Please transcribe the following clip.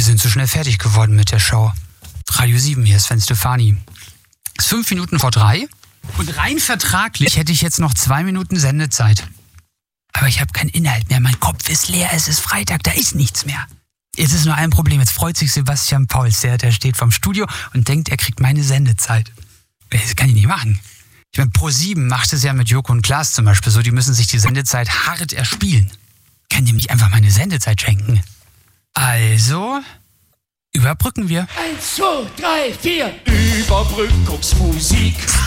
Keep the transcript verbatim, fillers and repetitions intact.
sind so schnell fertig geworden mit der Show. Radio sieben, hier ist Sven Stefani. Es ist fünf Minuten vor drei und rein vertraglich hätte ich jetzt noch zwei Minuten Sendezeit. Aber ich habe keinen Inhalt mehr, mein Kopf ist leer, es ist Freitag, da ist nichts mehr. Jetzt ist nur ein Problem, jetzt freut sich Sebastian Pauls, der, der steht vorm Studio und denkt, er kriegt meine Sendezeit. Das kann ich nicht machen. Ich meine, ProSieben macht es ja mit Joko und Klaas zum Beispiel so, die müssen sich die Sendezeit hart erspielen. Kann dem nicht einfach meine Sendezeit schenken? Also, überbrücken wir. Eins, zwei, drei, vier. Überbrückungsmusik.